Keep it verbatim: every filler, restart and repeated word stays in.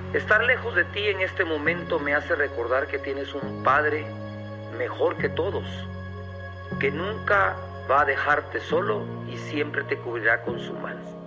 Estar lejos de ti en este momento me hace recordar que tienes un Padre mejor que todos, que nunca va a dejarte solo y siempre te cubrirá con su mano.